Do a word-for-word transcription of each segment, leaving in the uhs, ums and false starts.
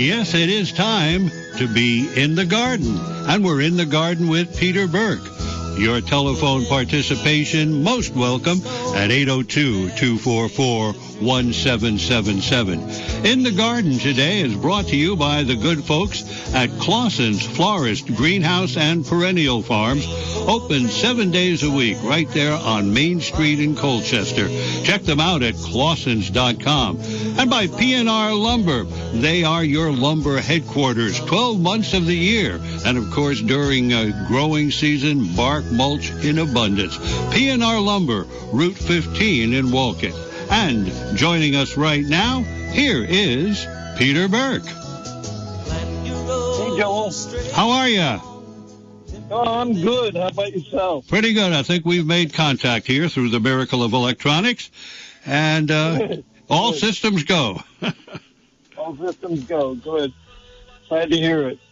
Yes, it is time to be in the garden. And we're in the garden with Peter Burke. Your telephone participation most welcome at eight oh two, two four four, one seven seven seven. In the Garden today is brought to you by the good folks at Clausen's Florist, Greenhouse, and Perennial Farms, open seven days a week right there on Main Street in Colchester. Check them out at clausens dot com. And by P and R Lumber. They are your lumber headquarters twelve months of the year. And, of course, during uh, growing season, bark mulch in abundance. P and R Lumber, Route fifteen in Wolcott. And joining us right now, here is Peter Burke. Hey, Joel. How are you? Oh, I'm good. How about yourself? Pretty good. I think we've made contact here through the miracle of electronics. And uh, all systems go. All systems go. Good. Glad to hear it.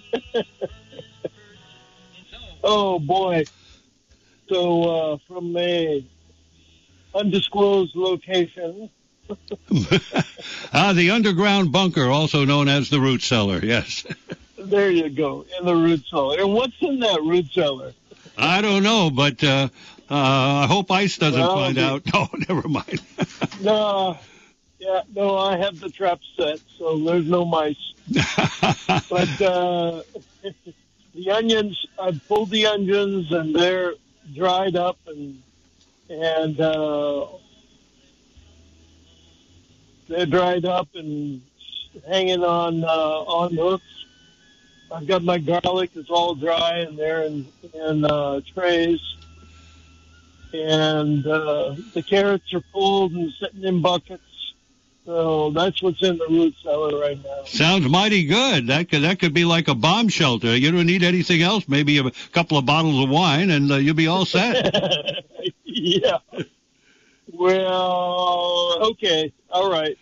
Oh, boy. So, uh, from a undisclosed location. ah, the underground bunker, also known as the root cellar, yes. There you go, in the root cellar. And what's in that root cellar? I don't know, but uh, uh, I hope ICE doesn't well, find out. No, never mind. no, yeah, no, I have the trap set, so there's no mice. But uh, the onions, I've pulled the onions, and they're dried up and and uh, they're dried up and hanging on uh, on hooks. I've got my garlic; it's all dry, and they're in in uh, trays. And uh, the carrots are pulled and sitting in buckets. So that's what's in the root cellar right now. Sounds mighty good. That could that could be like a bomb shelter. You don't need anything else. Maybe a couple of bottles of wine, and uh, you'll be all set. Yeah. Well, okay. All right.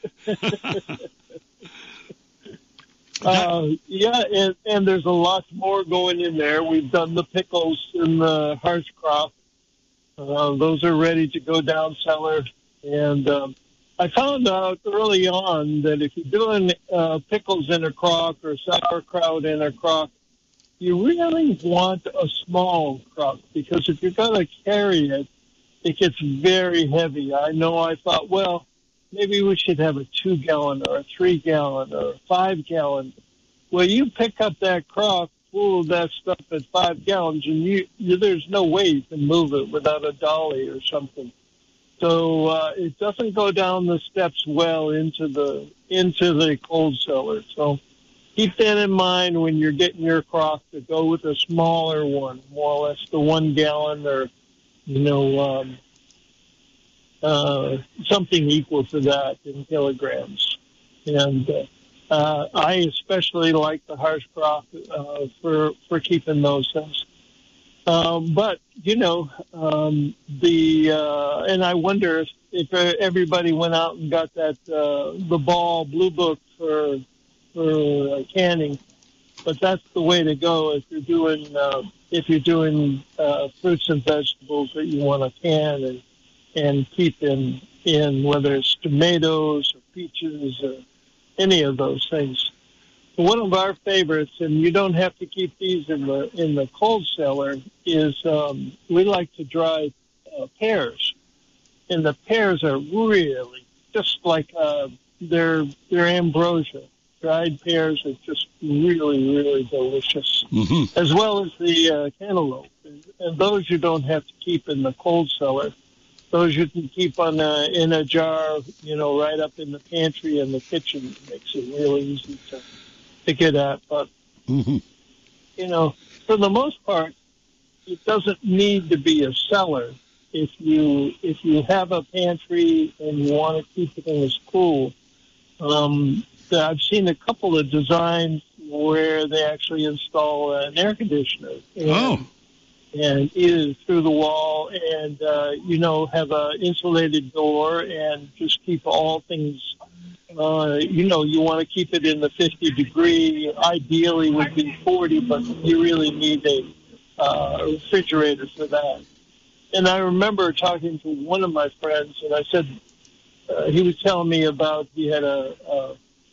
uh, yeah, and, and there's a lot more going in there. We've done the pickles and the Harshcroft. Uh, those are ready to go down cellar. And um, I found out early on that if you're doing uh, pickles in a crock or sauerkraut in a crock, you really want a small crock, because if you're going to carry it, it gets very heavy. I know I thought, well, maybe we should have a two-gallon or a three-gallon or a five-gallon. Well, you pick up that crock full of that stuff at five gallons, and you, you there's no way you can move it without a dolly or something. So uh, it doesn't go down the steps well into the into the cold cellar. So keep that in mind when you're getting your crock, to go with a smaller one, more or less the one gallon or, you know, um, uh, something equal to that in kilograms. And uh, uh, I especially like the Harshcroft uh, for for keeping those things. Um, but, you know, um, the, uh, and I wonder if, if everybody went out and got that, uh, the Ball Blue Book for, for uh, canning. But that's the way to go if you're doing, uh, if you're doing, uh, fruits and vegetables that you want to can and, and keep in, in, whether it's tomatoes or peaches or any of those things. One of our favorites, and you don't have to keep these in the in the cold cellar, is um, we like to dry uh, pears, and the pears are really just like uh, they're they're ambrosia. Dried pears are just really really delicious, mm-hmm. as well as the uh, cantaloupe, and, and those you don't have to keep in the cold cellar. Those you can keep on a, in a jar, you know, right up in the pantry in the kitchen. It makes it really easy to. to get at, but, mm-hmm. you know, for the most part, it doesn't need to be a cellar. If you if you have a pantry and you want to keep things cool, um, I've seen a couple of designs where they actually install an air conditioner. And, oh. And either through the wall and, uh, you know, have an insulated door and just keep all things. Uh, you know, you want to keep it in the fifty degree. Ideally would be forty, but you really need a uh, refrigerator for that. And I remember talking to one of my friends, and I said, uh, he was telling me about he had a, a,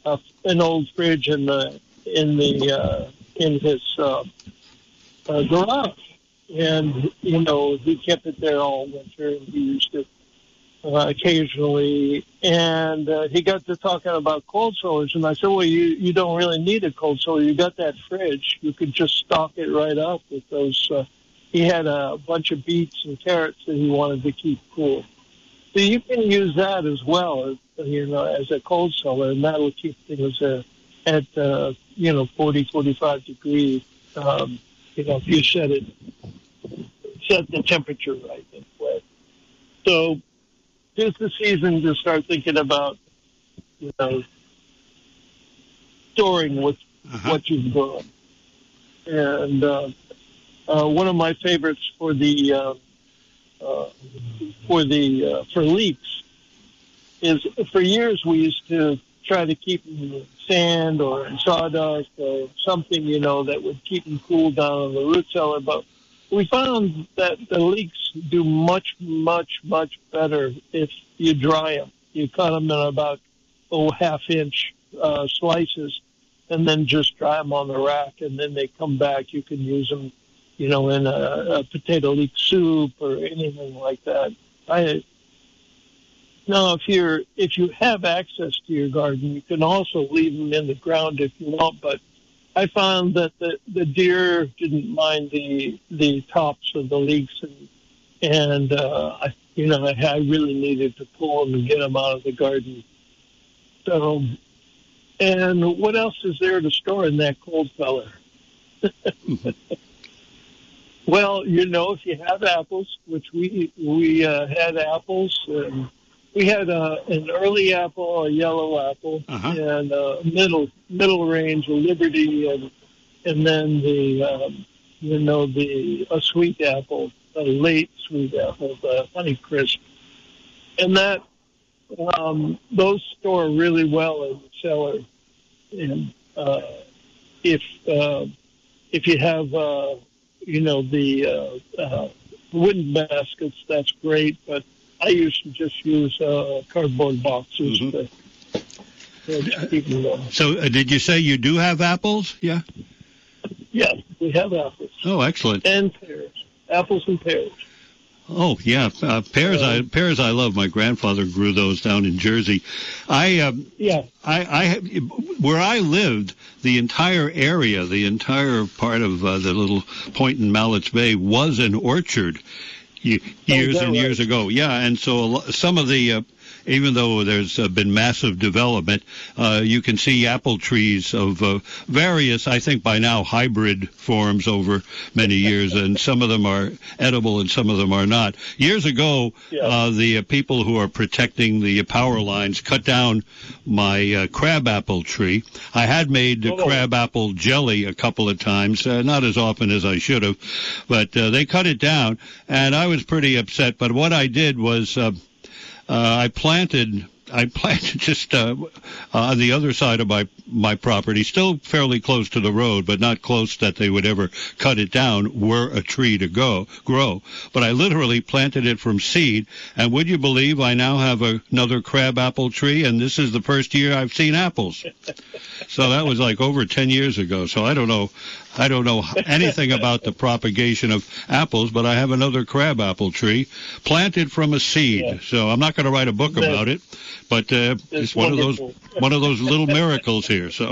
uh, an old fridge in the in the uh, in his uh, uh, garage, and you know he kept it there all winter, and he used it uh, occasionally. And uh, he got to talking about cold cellars, and I said, "Well, you you don't really need a cold cellar. You got that fridge. You could just stock it right up with those." Uh, he had a bunch of beets and carrots that he wanted to keep cool. So you can use that as well, you know, as a cold cellar, and that'll keep things uh, at, uh, you know, forty, forty-five degrees. Um, you know, if you set it, set the temperature right this way. So here's the season to start thinking about, you know, storing what, uh-huh. what you've grown. And uh, uh, one of my favorites for the... Uh, Uh, for the uh, for leeks is for years we used to try to keep them in sand or in sawdust or something, you know, that would keep them cool down in the root cellar. But we found that the leeks do much, much, much better if you dry them. You cut them in about oh half inch uh, slices, and then just dry them on the rack, and then they come back. You can use them, you know, in a, a potato leek soup or anything like that. I now, if you're if you have access to your garden, you can also leave them in the ground if you want. But I found that the, the deer didn't mind the the tops of the leeks, and and uh, I, you know, I, I really needed to pull them and get them out of the garden. So, and what else is there to store in that cold cellar? Well, you know, if you have apples, which we we uh, had apples, and we had uh, an early apple, a yellow apple, uh-huh. and a middle middle range, a Liberty, and and then the um, you know the a sweet apple, a late sweet apple, the Honeycrisp, and that um, those store really well in the cellar, and uh, if uh, if you have uh, you know, the uh, uh, wooden baskets, that's great, but I used to just use uh, cardboard boxes mm-hmm. to, to keep them going. So uh, did you say you do have apples? Yeah? Yeah, we have apples. Oh, excellent. And pears. Apples and pears. Oh, yeah. Uh, pears, uh, I, pears I love. My grandfather grew those down in Jersey. I, um, yeah. I, I, where I lived, the entire area, the entire part of uh, the little point in Mallett's Bay was an orchard years oh, and right? years ago. Yeah, and so a lo- some of the... Uh, even though there's uh, been massive development, uh, you can see apple trees of uh, various, I think by now, hybrid forms over many years, and some of them are edible and some of them are not. Years ago, yeah. uh, the uh, people who are protecting the power lines cut down my uh, crabapple tree. I had made uh, crabapple jelly a couple of times, uh, not as often as I should have, but uh, they cut it down, and I was pretty upset. But what I did was... Uh, Uh, I planted, I planted just uh, on the other side of my my property, still fairly close to the road, but not close that they would ever cut it down, were a tree to go grow. But I literally planted it from seed, and would you believe I now have a, another crabapple tree, and this is the first year I've seen apples. So that was like over ten years ago. So I don't know. I don't know anything about the propagation of apples, but I have another crabapple tree planted from a seed. Yeah. So I'm not going to write a book that, about it, but uh, it's, it's one wonderful. of those one of those little miracles here. So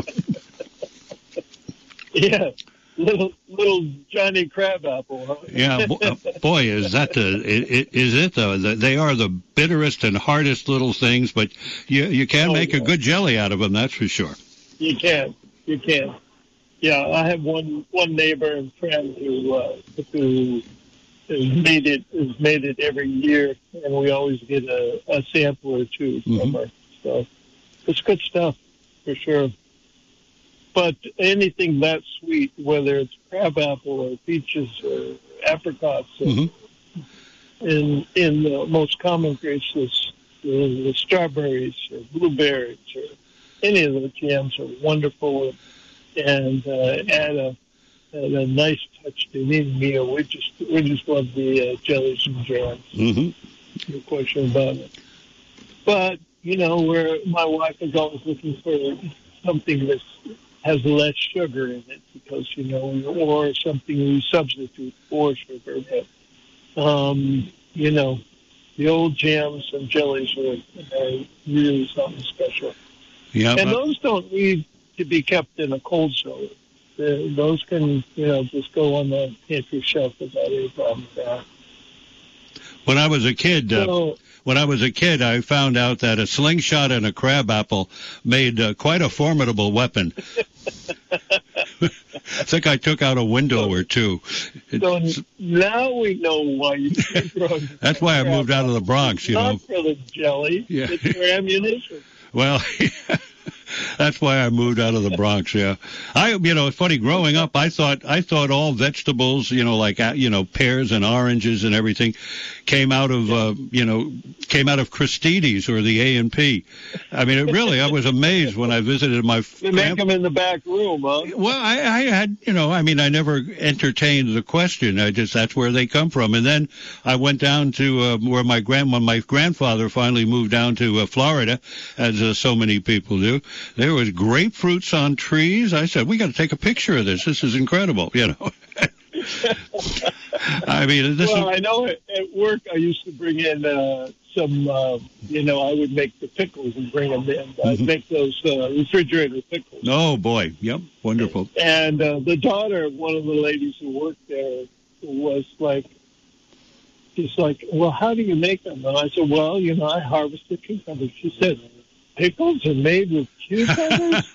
yeah, little little Johnny Crabapple. Huh? Yeah, boy, is that the is it though? They are the bitterest and hardest little things, but you you can oh, make yeah. a good jelly out of them. That's for sure. You can, you can. Yeah, I have one one neighbor and friend who uh, who has made it has made it every year, and we always get a, a sample or two from mm-hmm. her. So it's good stuff for sure. But anything that sweet, whether it's crabapple or peaches or apricots, mm-hmm. in in the most common grapes, is the, the strawberries or blueberries or any of those jams are wonderful. And uh, add a, add a nice touch to any meal. We just we just love the uh, jellies and jams. Mm-hmm. No question about it. But you know, where my wife is always looking for something that has less sugar in it because, you know, or something we substitute for sugar. But, um, you know, the old jams and jellies are, are really something special. Yeah, and but those don't need to be kept in a cold cellar. The, those can, you know, just go on the pantry shelf without any problem with that. When I was a kid, uh, So, when I was a kid, I found out that a slingshot and a crab apple made uh, quite a formidable weapon. I think I took out a window or two. so now we know why you can't grow. That's why I moved out of the Bronx, you know. Not for the jelly. Yeah. It's for ammunition. Well, that's why I moved out of the Bronx. Yeah, I, you know, it's funny. Growing up, I thought I thought all vegetables, you know, like uh, you know, pears and oranges and everything, came out of uh, you know, came out of Christini's or the A and P. I mean, it really, I was amazed when I visited my. They make them in the back room, huh? Well, I, I had, you know, I mean, I never entertained the question. I just, that's where they come from. And then I went down to uh, where my grand, when my grandfather finally moved down to uh, Florida, as uh, so many people do. There was grapefruits on trees. I said, we got to take a picture of this. This is incredible, you know. I mean, this well, is... I know at, at work I used to bring in uh, some, uh, you know, I would make the pickles and bring them in. I'd Mhm. make those uh, refrigerator pickles. Oh, boy. Yep. Wonderful. And uh, the daughter of one of the ladies who worked there was like, she's like, well, how do you make them? And I said, well, you know, I harvest the cucumbers. She said, pickles are made with cucumbers?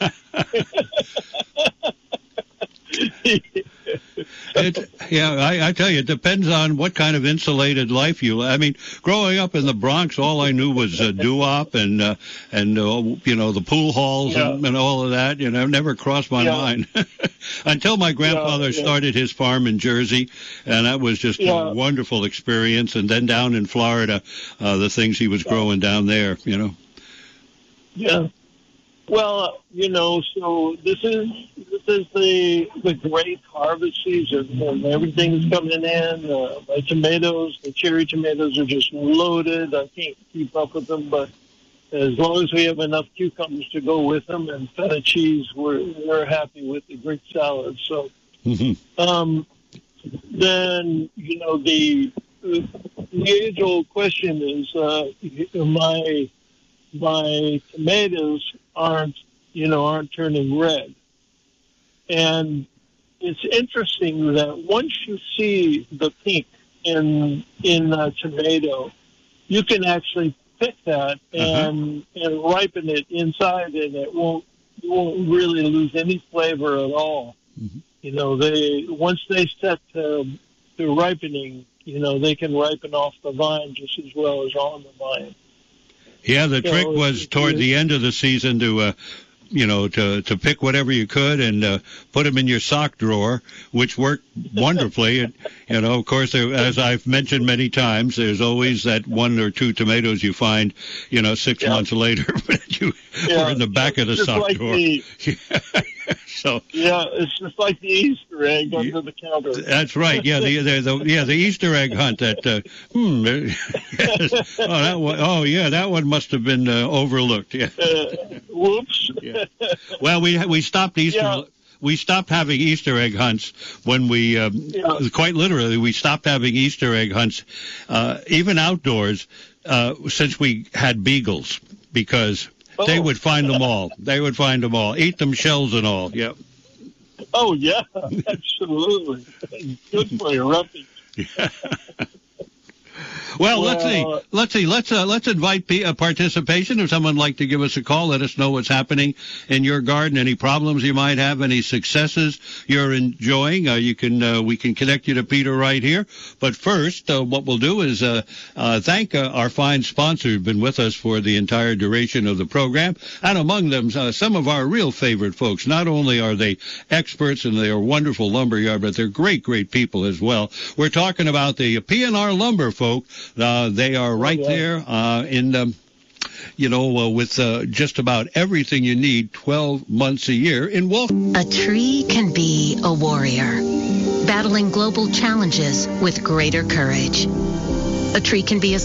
It, yeah, I, I tell you, it depends on what kind of insulated life you. I mean, growing up in the Bronx, all I knew was uh, doo-wop and uh, and uh, you know, the pool halls Yeah. and, and all of that. You know, never crossed my Yeah. mind until my grandfather Yeah, yeah. started his farm in Jersey, and that was just Yeah. a wonderful experience. And then down in Florida, uh, the things he was growing down there. You know. Yeah. Well, you know, so this is this is the the great harvest season, and everything's coming in. Uh, my tomatoes, the cherry tomatoes, are just loaded. I can't keep up with them, but as long as we have enough cucumbers to go with them and feta cheese, we're we're happy with the Greek salad. So, Mm-hmm. um, then you know the the age old question is uh, my. my tomatoes aren't, you know, aren't turning red. And it's interesting that once you see the pink in in a tomato, you can actually pick that and uh-huh. and ripen it inside, and it won't you won't really lose any flavor at all. Mm-hmm. You know, they once they set to, to ripening, you know, they can ripen off the vine just as well as on the vine. Yeah, the trick So, was toward the end of the season to, uh, you know, to to pick whatever you could and uh, put them in your sock drawer, which worked wonderfully. And, you know, of course, there, as I've mentioned many times, there's always that one or two tomatoes you find, you know, six yeah. months later that you yeah. were in the back of the just sock like drawer. The, so yeah, it's just like the Easter egg under yeah, the counter. That's right. Yeah, the, the, the yeah the Easter egg hunt. That uh, hmm. Yes. Oh, that one, oh yeah, that one must have been uh, overlooked. Yeah. Uh, whoops. Yeah. Well, we we stopped Easter. Yeah. We stopped having Easter egg hunts when we, um, yeah. quite literally, we stopped having Easter egg hunts, uh, even outdoors, uh, since we had beagles, because oh. they would find them all. They would find them all, eat them shells and all. Yep. Oh yeah, absolutely. Good for your rugby. Yeah. Well, well, let's see. Let's see. Let's uh, let's invite p- uh, participation. If someone would like to give us a call, let us know what's happening in your garden. Any problems you might have, any successes you're enjoying. Uh, you can uh, we can connect you to Peter right here. But first, uh, what we'll do is uh, uh, thank uh, our fine sponsors who've been with us for the entire duration of the program, and among them uh, some of our real favorite folks. Not only are they experts and they are wonderful lumberyard, but they're great, great people as well. We're talking about the P and R Lumber folk. Uh, they are right oh, yeah. there uh, in, um, you know, uh, with uh, just about everything you need twelve months a year in Wolf. A tree can be a warrior, battling global challenges with greater courage. A tree can be a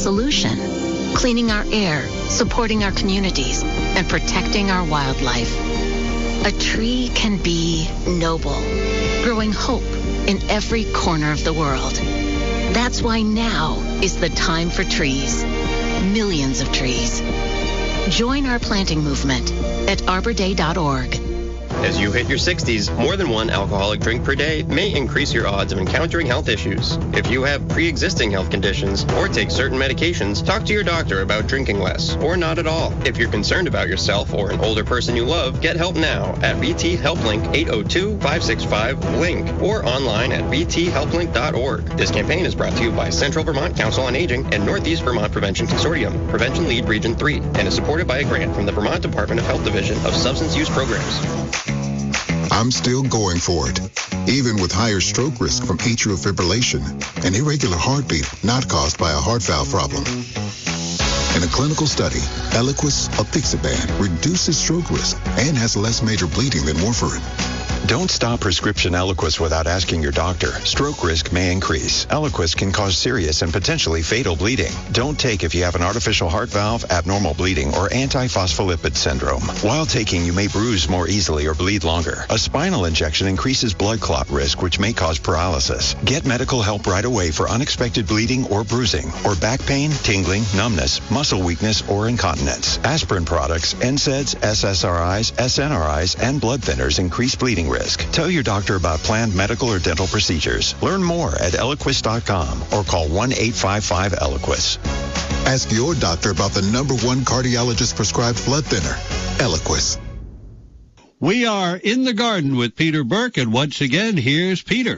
solution, cleaning our air, supporting our communities, and protecting our wildlife. A tree can be noble, growing hope in every corner of the world. That's why now is the time for trees. Millions of trees. Join our planting movement at arbor day dot org. As you hit your sixties, more than one alcoholic drink per day may increase your odds of encountering health issues. If you have pre-existing health conditions or take certain medications, talk to your doctor about drinking less or not at all. If you're concerned about yourself or an older person you love, get help now at V T HelpLink eight oh two, five six five, LINK or online at v t help link dot org. This campaign is brought to you by Central Vermont Council on Aging and Northeast Vermont Prevention Consortium, Prevention Lead Region three, and is supported by a grant from the Vermont Department of Health Division of Substance Use Programs. I'm still going for it, even with higher stroke risk from atrial fibrillation, an irregular heartbeat not caused by a heart valve problem. In a clinical study, Eliquis apixaban reduces stroke risk and has less major bleeding than warfarin. Don't stop prescription Eliquis without asking your doctor. Stroke risk may increase. Eliquis can cause serious and potentially fatal bleeding. Don't take if you have an artificial heart valve, abnormal bleeding, or antiphospholipid syndrome. While taking, you may bruise more easily or bleed longer. A spinal injection increases blood clot risk, which may cause paralysis. Get medical help right away for unexpected bleeding or bruising, or back pain, tingling, numbness, muscle weakness, or incontinence. Aspirin products, N SAIDs, S S R Is, S N R Is, and blood thinners increase bleeding risk. Tell your doctor about planned medical or dental procedures. Learn more at eliquis dot com or call one eight five five Eliquis. Ask your doctor about the number one cardiologist prescribed blood thinner, Eliquis. We are in the garden with Peter Burke, and once again, here's Peter.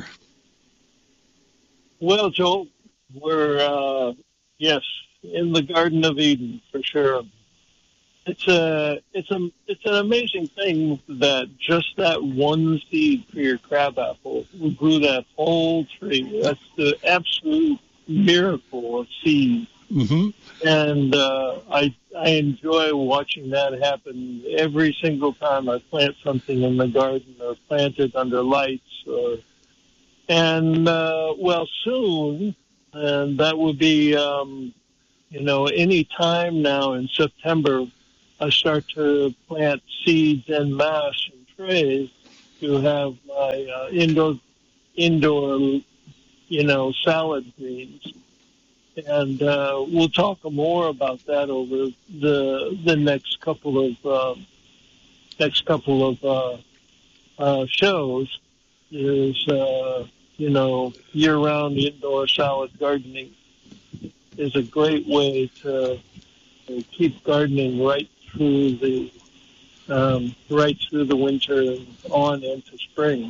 Well, Joel, we're, uh, yes, in the Garden of Eden, for sure. It's a, it's a, it's an amazing thing that just that one seed for your crabapple grew that whole tree. That's the absolute miracle of seeds. Mm-hmm. And uh, I, I enjoy watching that happen every single time I plant something in the garden or plant it under lights. Or, and uh, well, soon, and that would be, um, you know, any time now in September. I start to plant seeds en masse in trays to have my uh, indoor, indoor, you know, salad greens, and uh, we'll talk more about that over the the next couple of uh, next couple of uh, uh, shows. Is uh, you know, year-round indoor salad gardening is a great way to, to keep gardening right through the um, right through the winter and on into spring.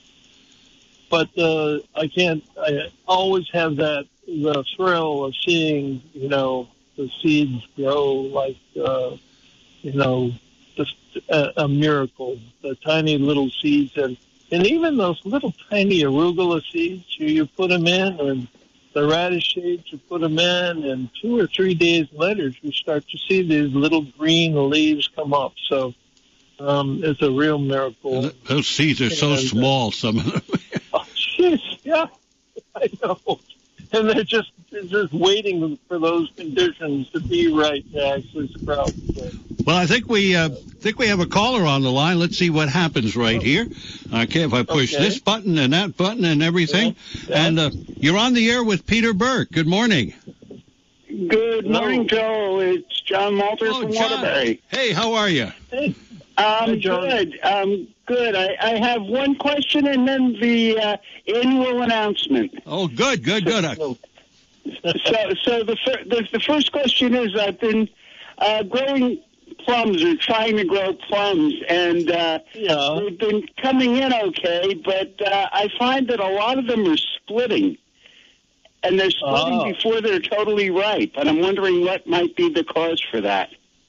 But uh, I can't. I always have that the thrill of seeing, you know, the seeds grow like uh, you know, just a, a miracle. The tiny little seeds, and and even those little tiny arugula seeds, you, you put them in, and the radish seeds, you put them in, and two or three days later, you start to see these little green leaves come up. So um, it's a real miracle. Those seeds are so and, small, some of them. Oh, jeez, yeah, I know. And they're just they're just waiting for those conditions to be right to actually sprout. So. Well, I think we uh, think we have a caller on the line. Let's see what happens right oh. here. Okay, if I push okay. this button and that button and everything. Yeah. Yeah. And uh, you're on the air with Peter Burke. Good morning. Good morning, Joe. It's John Malter oh, from John. Waterbury. Hey, how are you? Hey. Um, Hi, John. Good. Um, good. I, I have one question and then the uh, annual announcement. Oh, good, good, good. so, so the, fir- the the first question is, I've been uh, growing plums or trying to grow plums, and uh, yeah. they've been coming in okay, but uh, I find that a lot of them are splitting, and they're splitting oh. before they're totally ripe, and I'm wondering what might be the cause for that.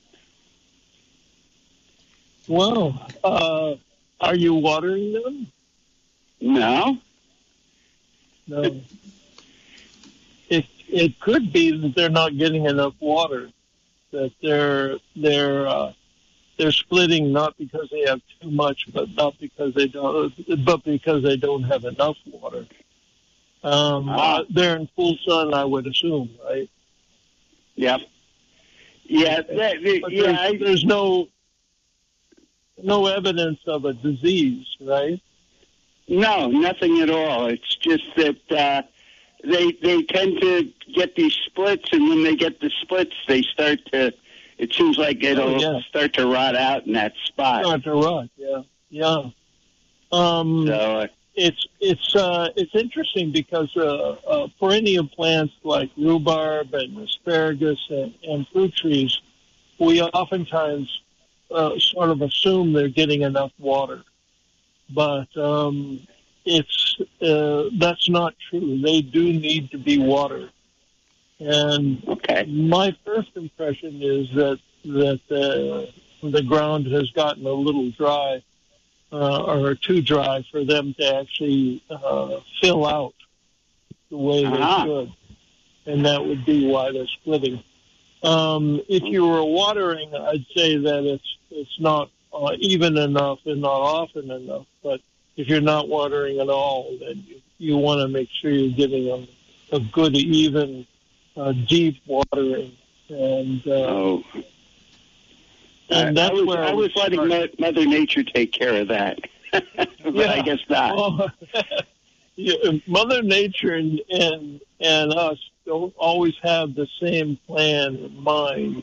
Well, uh, are you watering them? No. No. It it could be that they're not getting enough water. That they're they're uh, they're splitting not because they have too much, but not because they don't, but because they don't have enough water. Um, ah. They're in full sun, I would assume, right? Yeah. Yeah. That, but yeah. there's, I, there's no. no evidence of a disease, right? No, nothing at all. It's just that uh, they they tend to get these splits, and when they get the splits, they start to. It seems like it'll oh, yeah. start to rot out in that spot. Start to rot, yeah, yeah. Um, so, uh, it's it's uh, it's interesting because uh, uh, perennial plants like rhubarb and asparagus and, and fruit trees, we oftentimes uh, sort of assume they're getting enough water, but um, it's uh, that's not true. They do need to be watered. And okay. my first impression is that that uh, the ground has gotten a little dry uh, or too dry for them to actually uh, fill out the way uh-huh. they should, and that would be why they're splitting. Um, if you were watering, I'd say that it's it's not uh, even enough and not often enough. But if you're not watering at all, then you, you want to make sure you're giving them a good, even Uh, deep watering, and uh, oh. and that's I was, where I was letting Mo- Mother Nature take care of that, but yeah. I guess not. Well, yeah, Mother Nature and, and and us don't always have the same plan in mind.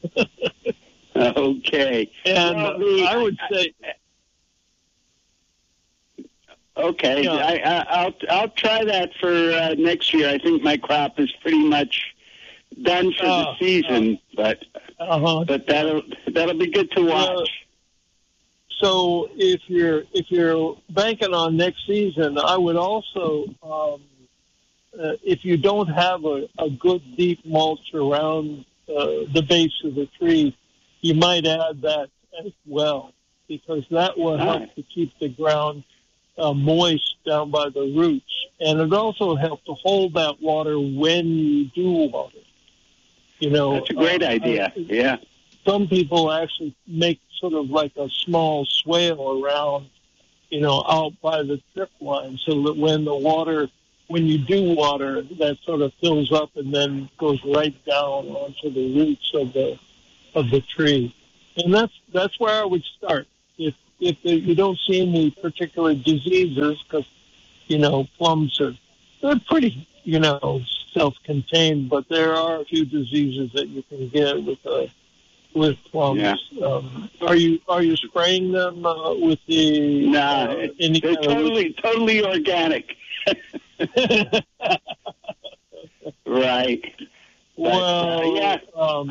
Okay, and well, the, I would say. Okay, yeah. I, I, I'll I'll try that for uh, next year. I think my crop is pretty much done for uh, the season, uh, but uh-huh. but that'll that'll be good to watch. Uh, so if you're if you're banking on next season, I would also, um, uh, if you don't have a, a good deep mulch around uh, the base of the tree, you might add that as well, because that will help right. to keep the ground Uh, moist down by the roots, and it also helps to hold that water when you do water. You know, that's a great uh, idea. Uh, yeah, some people actually make sort of like a small swale around, you know, out by the trip line, so that when the water, when you do water, that sort of fills up and then goes right down onto the roots of the of the tree, and that's that's where I would start. If If you don't see any particular diseases, because, you know, plums are, they're pretty, you know, self-contained, but there are a few diseases that you can get with uh, with plums. Yeah. Um, are you are you spraying them uh, with the nah, uh, any they're kind totally of... totally organic. Right. But, well, uh, yeah. Um,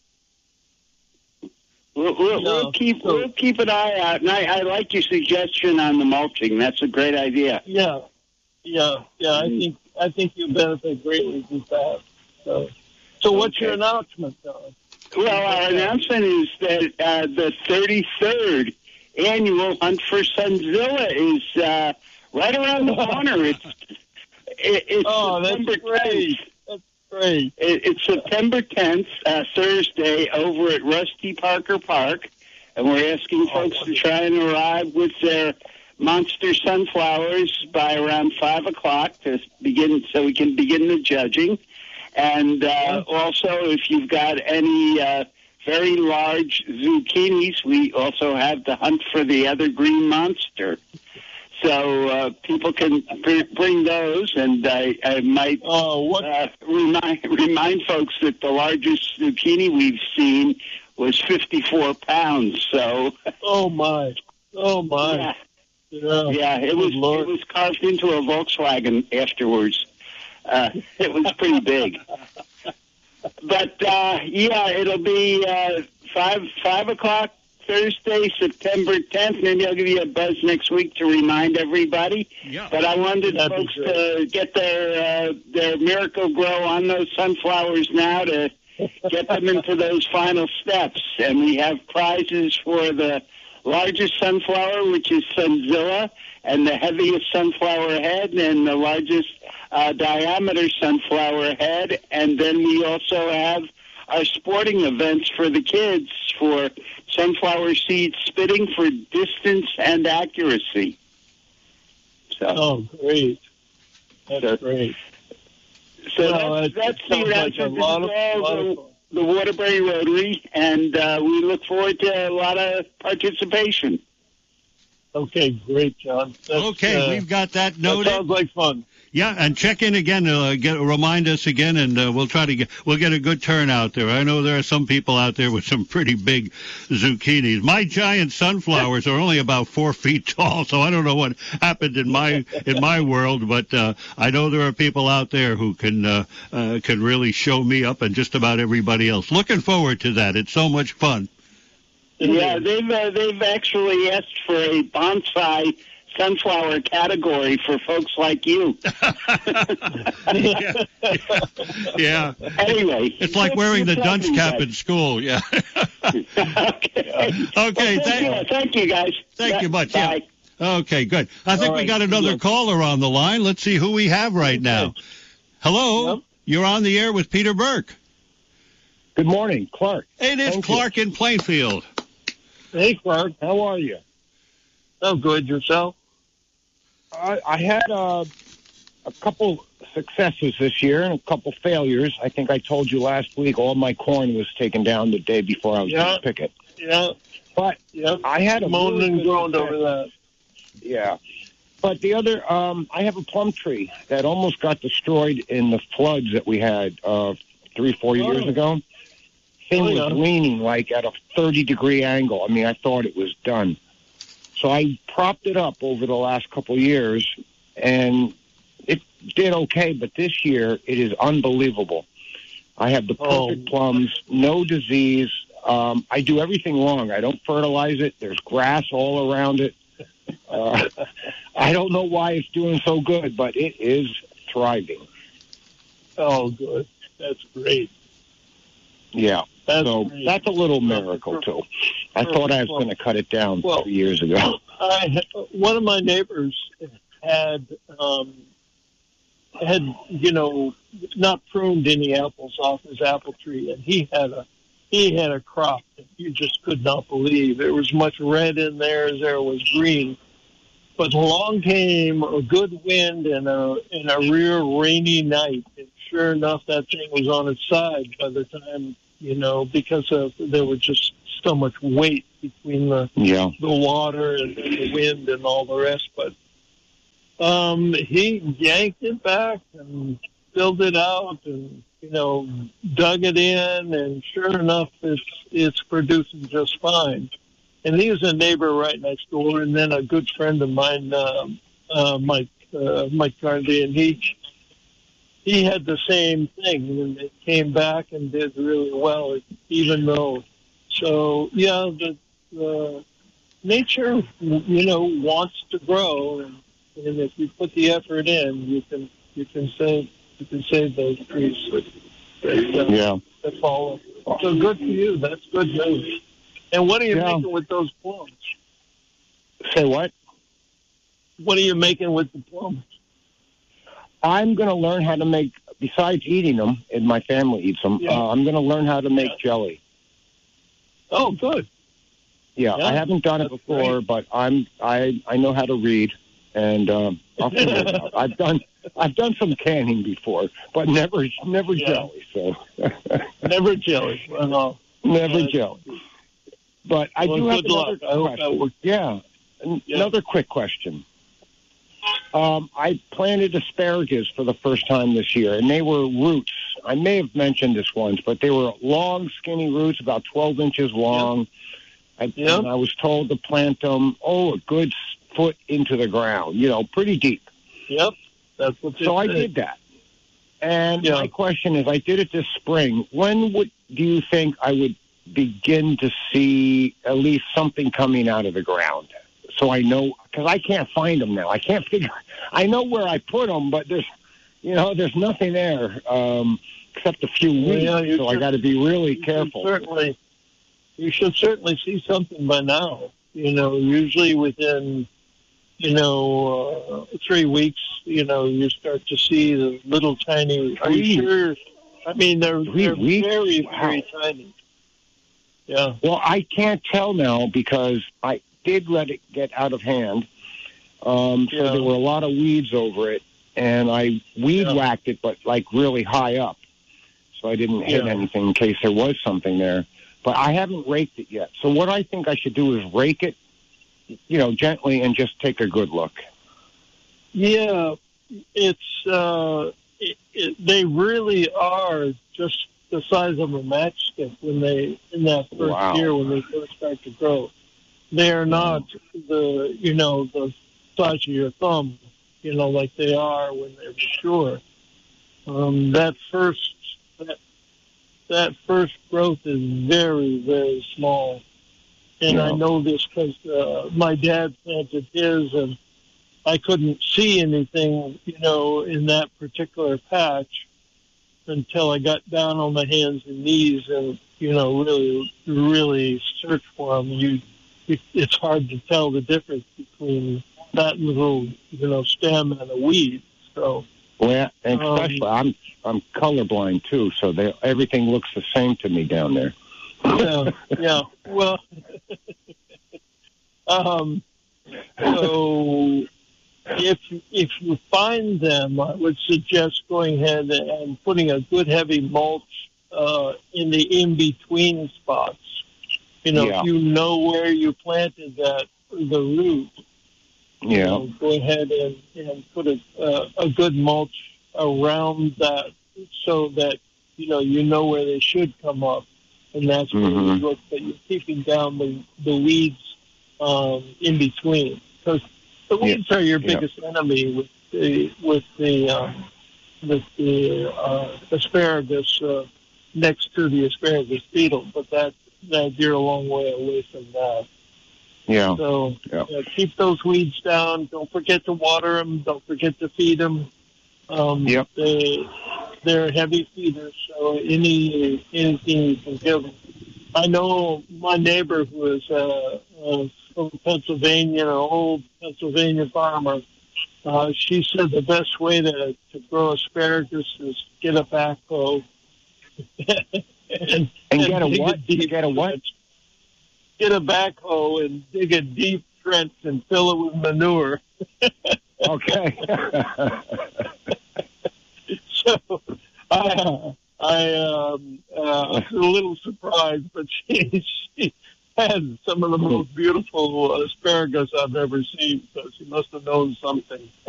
We'll, we'll, no, we'll keep so, we'll keep an eye out, and I, I like your suggestion on the mulching. That's a great idea. Yeah, yeah, yeah. I think I think you benefit greatly with that. So, so what's okay. your announcement, Don? Well, our announcement is that uh, the thirty-third annual Hunt for Sunzilla is uh, right around the corner. It's it, it's oh, September that's great. tenth. Great. It's September tenth, uh, Thursday, over at Rusty Parker Park, and we're asking oh, folks wonderful. to try and arrive with their monster sunflowers by around five o'clock to begin, so we can begin the judging. And uh, yeah. also, if you've got any uh, very large zucchinis, we also have the Hunt for the Evergreen Monster. So uh, people can pr- bring those, and I, I might oh, what? Uh, remind remind folks that the largest zucchini we've seen was fifty-four pounds. So, oh my, oh my, yeah, yeah, yeah it was Lord. it was carved into a Volkswagen afterwards. Uh, it was pretty big, but uh, yeah, it'll be uh, five five o'clock. Thursday, September tenth. Maybe I'll give you a buzz next week to remind everybody. Yeah. But I wanted That'd folks to get their uh, their Miracle Grow on those sunflowers now to get them into those final steps. And we have prizes for the largest sunflower, which is Sunzilla, and the heaviest sunflower head, and the largest uh, diameter sunflower head. And then we also have our sporting events for the kids for sunflower seed spitting for distance and accuracy. So, oh, great. That's so, great. So well, that's, that's the like a announcement. lot of, lot of fun. the Waterbury Rotary, and uh, we look forward to a lot of participation. Okay, great, John. That's, Okay, uh, we've got that that noted. sounds like fun. Yeah, and check in again. Uh, get, remind us again, and uh, we'll try to get we'll get a good turnout there. I know there are some people out there with some pretty big zucchinis. My giant sunflowers are only about four feet tall, so I don't know what happened in my in my world, but uh, I know there are people out there who can uh, uh, can really show me up and just about everybody else. Looking forward to that. It's so much fun. Yeah, they've uh, they've actually asked for a bonsai sunflower category for folks like you. yeah. yeah. Anyway. It's like wearing the dunce cap in school, yeah. okay. Okay, well, thank, thank, you. thank you, guys. thank you much. Bye. Yeah. Okay, good. I think All we right, got another good. caller on the line. Let's see who we have right now. Hello? Yep. You're on the air with Peter Burke. Good morning, Clark. It is Thank Clark in Plainfield. Hey, Clark. How are you? Oh, good. Yourself? I, I had uh, a couple successes this year and a couple failures. I think I told you last week all my corn was taken down the day before I was Yeah. going to pick it. Yeah. But Yep. I had a Moaned really and good groaned success. over that. Yeah. But the other, um, I have a plum tree that almost got destroyed in the floods that we had uh, three, four Oh. years ago. Thing Oh, was yeah. leaning like at a thirty-degree angle. I mean, I thought it was done. So I propped it up over the last couple of years, and it did okay. But this year, it is unbelievable. I have the perfect Oh. plums, no disease. Um, I do everything wrong. I don't fertilize it. There's grass all around it. Uh, I don't know why it's doing so good, but it is thriving. Oh, good. That's great. Yeah. That's so great. that's a little miracle, too. I thought I was going to cut it down Well, two years ago. I, one of my neighbors had, um, had, you know, not pruned any apples off his apple tree, and he had a, he had a crop that you just could not believe. There was much red in there as there was green. But along came a good wind and a, and a real rainy night. And sure enough, that thing was on its side by the time, you know, because of, there was just so much weight between the, Yeah. the water and, and the wind and all the rest. But um, he yanked it back and filled it out and, you know, dug it in. And sure enough, it's, it's producing just fine. And he was a neighbor right next door, and then a good friend of mine, uh, uh, Mike, uh, Mike Carney, and he he had the same thing, and it came back and did really well, even though. So yeah, the, the nature, you know, wants to grow, and, and if you put the effort in, you can you can save you can save those trees that, that, uh, Yeah. that fall. So good for you. That's good news. And what are you Yeah. making with those plums? Say what? What are you making with the plums? I'm going to learn how to make, besides eating them, and my family eats them, Yeah. uh, I'm going to learn how to make Yeah. jelly. Oh, good. Yeah, Yeah, I haven't done it that's before, great. but I'm I I know how to read, and um, I'll figure it out. I've done I've done some canning before, but never never Yeah. jelly. So Never jelly. Well, never uh, jelly. But I well, do have good luck. another I hope question. that works. Yeah, An- Yeah. another quick question. Um, I planted asparagus for the first time this year, and they were roots. I may have mentioned this once, but they were long, skinny roots, about twelve inches long. I, Yeah. and I was told to plant them, oh, a good foot into the ground, you know, pretty deep. Yep. That's what they So I say. did that. And Yeah. my question is, I did it this spring. When would do you think I would begin to see at least something coming out of the ground? So I know, because I can't find them now. I can't figure. I know where I put them, but there's, you know, there's nothing there um, except a few Well, weeds. yeah, you so I should- got to be really You should careful. Certainly, you should certainly see something by now. You know, usually within, you know, uh, three weeks, you know, you start to see the little tiny. Are you Three- sure? I mean, they're Three they're weeks? very Wow. very tiny. Yeah. Well, I can't tell now because I did let it get out of hand. Um, so Yeah. there were a lot of weeds over it, and I weed Yeah. whacked it, but like really high up. so I didn't hit Yeah. anything in case there was something there. But I haven't raked it yet. So what I think I should do is rake it, you know, gently and just take a good look. Yeah, it's uh, it, it, they really are just the size of a matchstick when they in that first Wow. year when they first start to grow. They are not the you know the size of your thumb, you know, like they are when they're mature. Um, that first that that first growth is very very small, and I Yeah. know this because uh, my dad planted his and. I couldn't see anything, you know, in that particular patch until I got down on my hands and knees and, you know, really, really searched for them. You, it, it's hard to tell the difference between that little, you know, stem and a weed. So, Well, and Um, especially I'm I'm colorblind too, so they, everything looks the same to me down there. yeah, yeah. Well, um, so. If if you find them, I would suggest going ahead and putting a good heavy mulch uh, in the in between spots. You know, Yeah. if you know where you planted that the root, you Yeah. know, go ahead and, and put a uh, a good mulch around that so that you know you know where they should come up, and that's where you Mhm. look that you're keeping down the the weeds um, in between because. The weeds are your Yeah. biggest enemy with the with the um, with the uh, asparagus uh, next to the asparagus beetle, but that that you're a long way away from that. Yeah. So Yeah. uh, keep those weeds down. Don't forget to water them. Don't forget to feed them. Um, Yep. They they're heavy feeders, so any anything you can give them. I know my neighbor who is uh, uh, from Pennsylvania, an old Pennsylvania farmer. Uh, she said the best way to, to grow asparagus is get a backhoe and, And get a dig what? deep Get a what? trench. Get a backhoe and dig a deep trench and fill it with manure. Okay. So I, I um, uh, was a little surprised, but she, she had some of the most beautiful asparagus I've ever seen, so she must have known something.